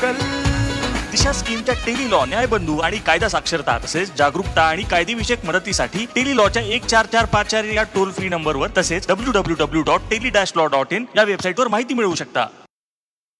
Portal. दिशा स्कीमच्या tele law, न्यायबंधू आणि कायदा साक्षरता तसेच जागरूकता आणि कायदेविषयक मदतीसाठी टेली लॉच्या 14454 या टोल फ्री नंबरवर तसेच www.teli-law.in या वेबसाईटवर माहिती मिळवू शकता.